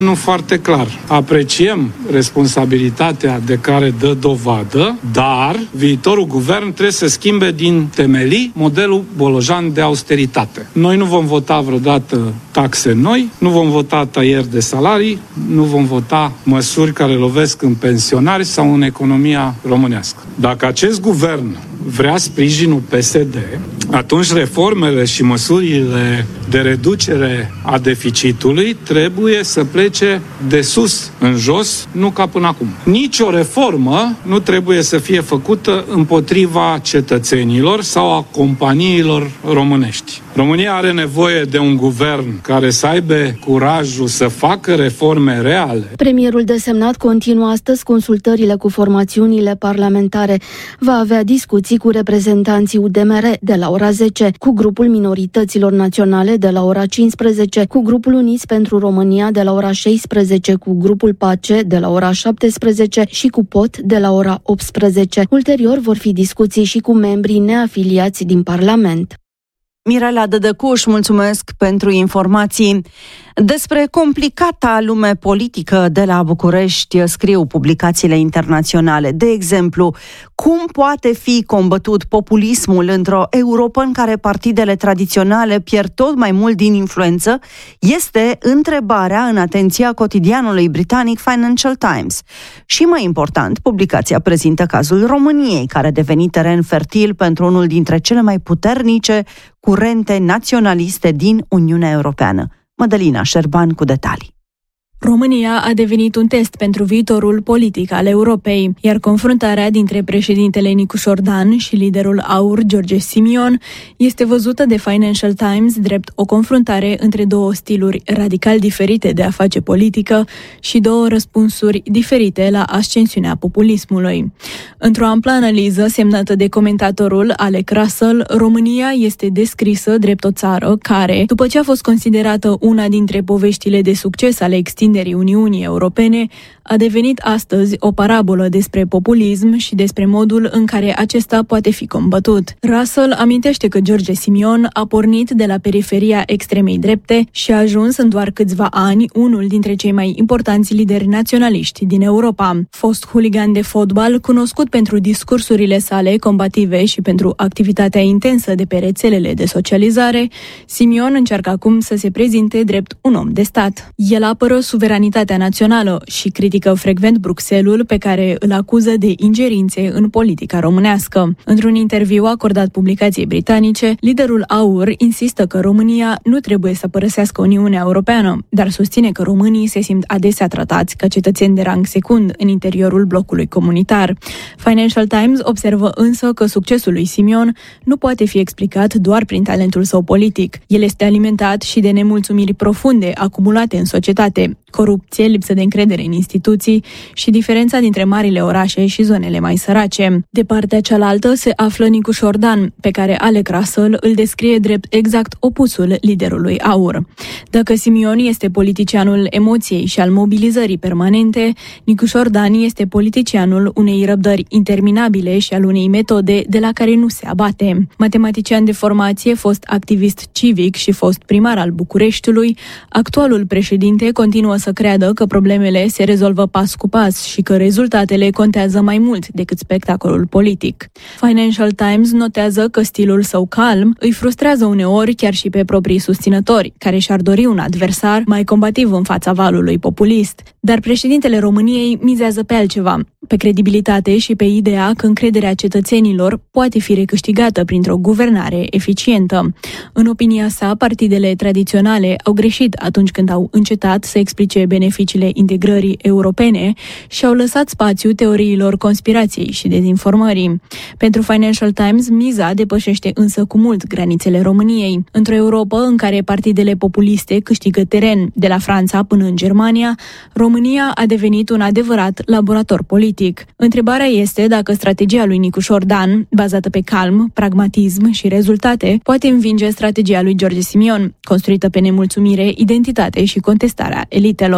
Nu foarte clar. Apreciem responsabilitatea de care dă dovadă, dar viitorul guvern trebuie să schimbe din temelii modelul bolojan de austeritate. Noi nu vom vota vreodată taxe noi, nu vom vota tăieri de salarii, nu vom vota măsuri care lovesc în pensionari sau în economia românească. Dacă acest guvern vrea sprijinul PSD, atunci reformele și măsurile de reducere a deficitului trebuie să plece de sus în jos, nu ca până acum. Nici o reformă nu trebuie să fie făcută împotriva cetățenilor sau a companiilor românești. România are nevoie de un guvern care să aibă curajul să facă reforme reale. Premierul desemnat continuă astăzi consultările cu formațiunile parlamentare. Va avea discuții cu reprezentanții UDMR de la ora 10, cu grupul minorităților naționale de la ora 15, cu grupul Uniți pentru România de la ora 16, cu grupul Pace de la ora 17 și cu POT de la ora 18. Ulterior vor fi discuții și cu membrii neafiliați din Parlament. Mirela Dădăcuș, mulțumesc pentru informații. Despre complicata lume politică de la București scriu publicațiile internaționale. De exemplu, cum poate fi combătut populismul într-o Europă în care partidele tradiționale pierd tot mai mult din influență, este întrebarea în atenția cotidianului britanic Financial Times. Și mai important, publicația prezintă cazul României, care a devenit teren fertil pentru unul dintre cele mai puternice curente naționaliste din Uniunea Europeană. Mădălina Șerban cu detalii. România a devenit un test pentru viitorul politic al Europei, iar confruntarea dintre președintele Nicușor Dan și liderul AUR, George Simion, este văzută de Financial Times drept o confruntare între două stiluri radical diferite de a face politică și două răspunsuri diferite la ascensiunea populismului. Într-o amplă analiză semnată de comentatorul Alec Russell, România este descrisă drept o țară care, după ce a fost considerată una dintre poveștile de succes ale extinderii Uniunii Europene, a devenit astăzi o parabolă despre populism și despre modul în care acesta poate fi combătut. Russell amintește că George Simion a pornit de la periferia extremei drepte și a ajuns în doar câțiva ani unul dintre cei mai importanți lideri naționaliști din Europa. Fost huligan de fotbal, cunoscut pentru discursurile sale combative și pentru activitatea intensă de pe rețelele de socializare, Simion încearcă acum să se prezinte drept un om de stat. El apără suveranitatea națională și critică frecvent Bruxelles-ul, pe care îl acuză de ingerințe în politica românească. Într-un interviu acordat publicației britanice, liderul AUR insistă că România nu trebuie să părăsească Uniunea Europeană, dar susține că românii se simt adesea tratați ca cetățeni de rang secund în interiorul blocului comunitar. Financial Times observă însă că succesul lui Simion nu poate fi explicat doar prin talentul său politic. El este alimentat și de nemulțumiri profunde acumulate în societate, corupție, lipsă de încredere în instituții și diferența dintre marile orașe și zonele mai sărace. De partea cealaltă se află Nicușor Dan, pe care Alec Russell îl descrie drept exact opusul liderului AUR. Dacă Simion este politicianul emoției și al mobilizării permanente, Nicușor Dan este politicianul unei răbdări interminabile și al unei metode de la care nu se abate. Matematician de formație, fost activist civic și fost primar al Bucureștiului, actualul președinte continuă să creadă că problemele se rezolvă pas cu pas și că rezultatele contează mai mult decât spectacolul politic. Financial Times notează că stilul său calm îi frustrează uneori chiar și pe proprii susținători, care și-ar dori un adversar mai combativ în fața valului populist. Dar președintele României mizează pe altceva, pe credibilitate și pe ideea că încrederea cetățenilor poate fi recâștigată printr-o guvernare eficientă. În opinia sa, partidele tradiționale au greșit atunci când au încetat să explice beneficiile integrării europene și au lăsat spațiu teoriilor conspirației și dezinformării. Pentru Financial Times, miza depășește însă cu mult granițele României. Într-o Europă în care partidele populiste câștigă teren de la Franța până în Germania, România a devenit un adevărat laborator politic. Întrebarea este dacă strategia lui Nicușor Dan, bazată pe calm, pragmatism și rezultate, poate învinge strategia lui George Simion, construită pe nemulțumire, identitate și contestarea elitelor.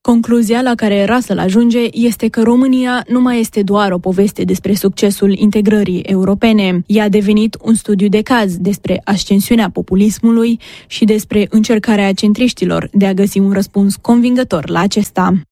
Concluzia la care Russell ajunge este că România nu mai este doar o poveste despre succesul integrării europene. Ea a devenit un studiu de caz despre ascensiunea populismului și despre încercarea centriștilor de a găsi un răspuns convingător la acesta.